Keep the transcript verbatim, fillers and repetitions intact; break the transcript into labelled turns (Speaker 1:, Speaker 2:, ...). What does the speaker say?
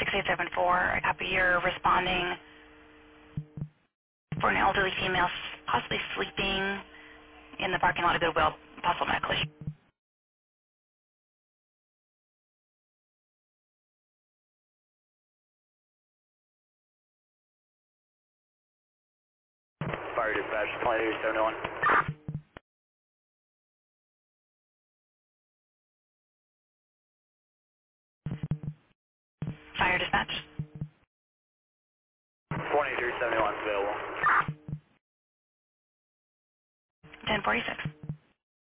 Speaker 1: six eight seven four. I copy you're responding for an elderly female possibly sleeping in the parking lot of Goodwill, possible medical issue.
Speaker 2: Fire dispatch, twenty-two seventy-one.
Speaker 1: Fire dispatch.
Speaker 2: twenty-two seventy-one is available.
Speaker 1: ten forty-six.